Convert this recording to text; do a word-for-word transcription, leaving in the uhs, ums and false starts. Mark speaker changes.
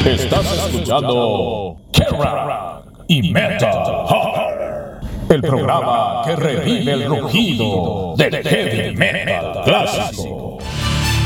Speaker 1: Estás escuchando Kerrang y Metal, el programa que revive el rugido del heavy metal.